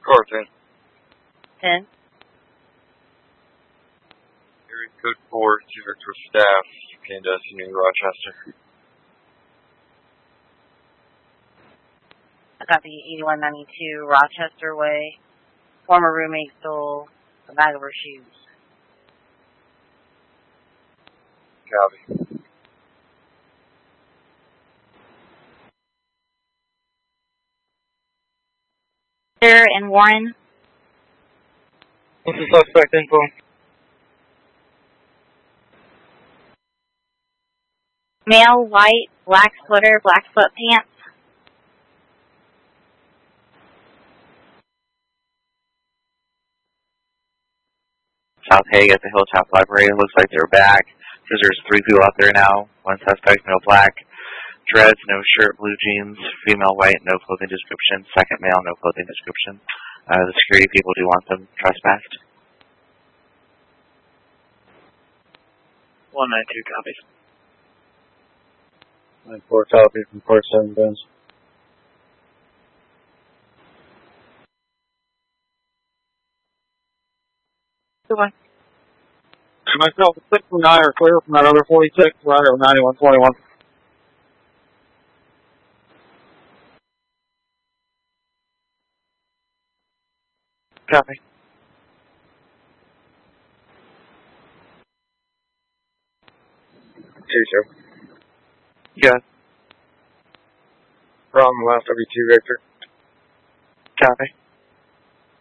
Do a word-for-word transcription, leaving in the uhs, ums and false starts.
Corton. ten. Area code four, two Victor staff, Candestin, Rochester. I got the eighty-one ninety-two Rochester Way. Former roommate stole a bag of her shoes. Copy. There and Warren. What's the suspect info? Male, white, black sweater, black sweatpants. South Hague at the Hilltop Library. It looks like they're back because there's three people out there now. One suspect, no black, dreads, no shirt, blue jeans. Female, white, no clothing description. Second male, no clothing description. Uh, the security people do want them trespassed. one ninety-two copies. nine four copy from Port seven Benz. One. Myself, six and nine are clear from that other forty-six, rider ninety-one twenty-one. Copy. Two two. Yeah. From left, W two Victor. Copy.